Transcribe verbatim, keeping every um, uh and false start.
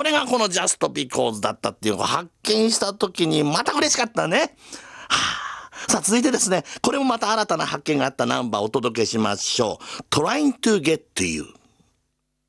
れがこの Just Because だったっていうのを発見した時にまた嬉しかったね。はあ、さあ続いてですね、これもまた新たな発見があったナンバーをお届けしましょう。 Trying to Get to You。